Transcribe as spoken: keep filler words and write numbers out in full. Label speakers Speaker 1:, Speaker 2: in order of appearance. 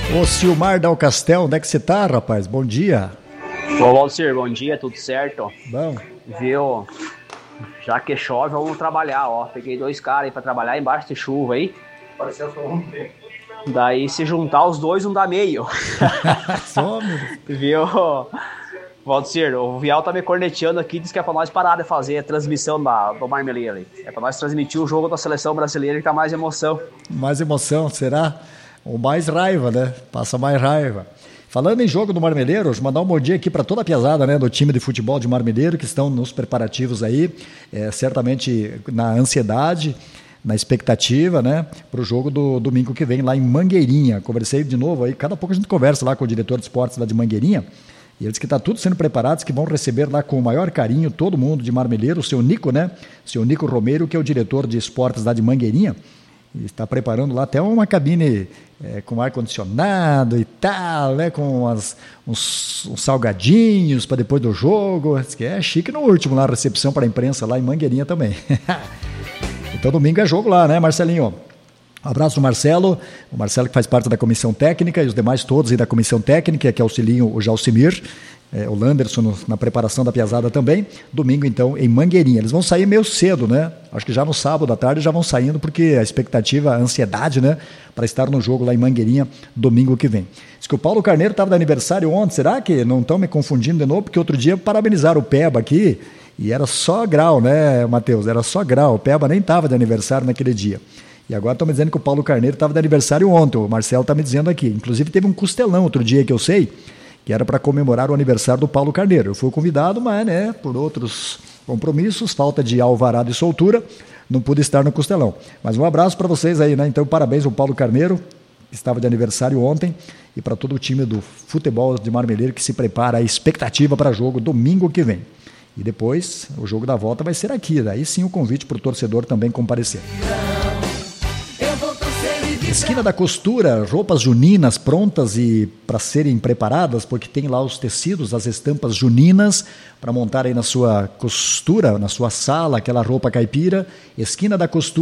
Speaker 1: Ô Silmar Dal Castel, onde é que você tá, rapaz? Bom dia.
Speaker 2: Ô Valcir, bom dia, tudo certo?
Speaker 1: Bom.
Speaker 2: Viu? Já que chove, vamos trabalhar, ó. Peguei dois caras aí pra trabalhar embaixo de chuva aí.
Speaker 3: Pareceu só um tempo.
Speaker 2: Daí se juntar os dois não dá meio.
Speaker 1: Some.
Speaker 2: Viu? Valcir, o Vial tá me corneteando aqui, diz que é pra nós parar de fazer a transmissão da, do Marmeleiro aí. É pra nós transmitir o jogo da seleção brasileira que tá mais emoção.
Speaker 1: Mais emoção, será? Ou mais raiva, né? Passa mais raiva. Falando em jogo do Marmeleiro, vou mandar um bom dia aqui para toda a piazada, né, do time de futebol de Marmeleiro, que estão nos preparativos aí, é, certamente na ansiedade, na expectativa, né, para o jogo do domingo que vem lá em Mangueirinha. Conversei de novo aí, cada pouco a gente conversa lá com o diretor de esportes lá de Mangueirinha, e ele disse que está tudo sendo preparado, que vão receber lá com o maior carinho todo mundo de Marmeleiro, o seu Nico, né, o seu Nico Romero, que é o diretor de esportes lá de Mangueirinha. E está preparando lá até uma cabine é, com ar-condicionado e tal, né? Com umas, uns, uns salgadinhos para depois do jogo. Diz que é chique no último lá, a recepção para a imprensa lá em Mangueirinha também. Então domingo é jogo lá, né, Marcelinho? Um abraço do Marcelo, o Marcelo que faz parte da comissão técnica e os demais todos aí da comissão técnica, que auxiliam o Jalcimir, é, o Landerson no, na preparação da piazada também. Domingo, então, em Mangueirinha. Eles vão sair meio cedo, né? Acho que já no sábado à tarde já vão saindo, porque a expectativa, a ansiedade, né? Para estar no jogo lá em Mangueirinha, domingo que vem. Diz que o Paulo Carneiro estava de aniversário ontem. Será que não estão me confundindo de novo? Porque outro dia parabenizaram o Peba aqui e era só grau, né, Matheus? Era só grau. O Peba nem estava de aniversário naquele dia. E agora estão me dizendo que o Paulo Carneiro estava de aniversário ontem. O Marcelo está me dizendo aqui. Inclusive teve um costelão outro dia que eu sei, que era para comemorar o aniversário do Paulo Carneiro. Eu fui convidado, mas, né, por outros compromissos, falta de alvará de soltura, não pude estar no costelão. Mas um abraço para vocês aí, né? Então, parabéns ao Paulo Carneiro, que estava de aniversário ontem, e para todo o time do futebol de Marmeleiro que se prepara a expectativa para jogo domingo que vem. E depois, o jogo da volta vai ser aqui. Daí sim o convite para o torcedor também comparecer. Esquina da Costura, roupas juninas prontas e para serem preparadas, porque tem lá os tecidos, as estampas juninas, para montar aí na sua costura, na sua sala, aquela roupa caipira. Esquina da Costura.